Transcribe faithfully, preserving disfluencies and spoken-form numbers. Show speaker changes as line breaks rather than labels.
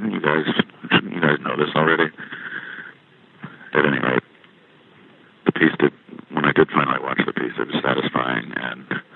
You guys, you guys know this already. At any rate, the piece did, when I did finally watch the piece, it was satisfying, and